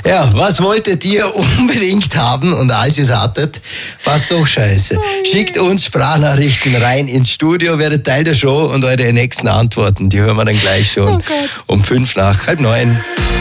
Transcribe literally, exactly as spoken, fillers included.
Ja, was wolltet ihr unbedingt haben und als ihr es hattet, war es doch scheiße. Oh, schickt uns Sprachnachrichten rein ins Studio, werdet Teil der Show und eure nächsten Antworten, die hören wir dann gleich schon oh um fünf nach halb neun.